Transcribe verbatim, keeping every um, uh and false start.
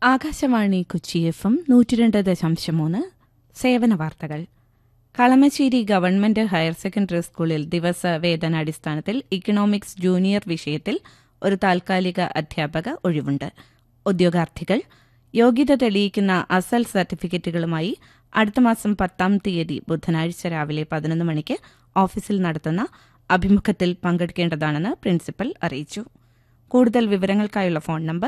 Akashvani Kochi F M നൂറ്റിരണ്ട് ദശാംശം മൂന്ന് സേവന വാർത്തകൾ. കളമശ്ശേരി ഗവൺമെന്റ് ഹയർ സെക്കൻഡറി സ്കൂളിൽ ദിവസ വേതനാടിസ്ഥാനത്തിൽ ഇക്കണോമിക്സ് ജൂനിയർ വിഷയത്തിൽ ഒരു താൽക്കാലിക അധ്യാപക ഒഴിവുണ്ട്. ഉദ്യോഗാർത്ഥികൾ യോഗ്യത തെളിയിക്കുന്ന അസൽ സർട്ടിഫിക്കറ്റുകളുമായി അടുത്ത മാസം പത്താം തീയതി ബുധനാഴ്ച രാവിലെ പതിനൊന്ന് മണിക്ക് ഓഫീസിൽ നടത്തുന്ന അഭിമുഖത്തിൽ പങ്കെടുക്കേണ്ടതാണെന്ന് പ്രിൻസിപ്പൽ അറിയിച്ചു. കൂടുതൽ വിവരങ്ങൾക്കായുള്ള ഫോൺ നമ്പർ